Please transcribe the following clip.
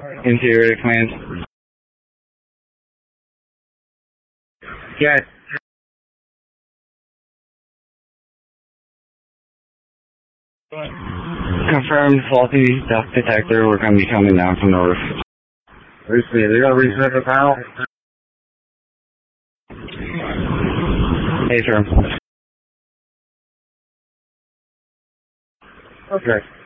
Interior to command. Yes. Confirmed faulty duct detector. We're going to be coming down from the roof. Lucy, they got to reset the panel? Hey, sir. Okay.